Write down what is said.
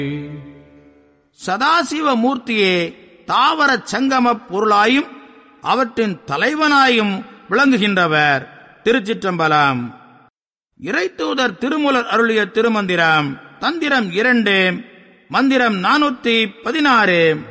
சதாசிவ மூர்த்தியே தாவர சங்கம பொருளாயும் அவற்றின் தலைவனாயும் விளங்குகின்றவர். திருச்சிற்றம்பலம். இறைத்தூதர் திருமூலர் அருளிய திருமந்திரம். தந்திரம் 2, மந்திரம் 416.